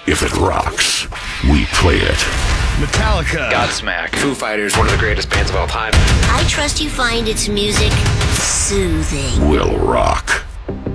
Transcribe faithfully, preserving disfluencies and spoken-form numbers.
If it rocks, we play it. Metallica. Godsmack. Foo Fighters, one of the greatest bands of all time. I trust you find its music soothing. Will rock.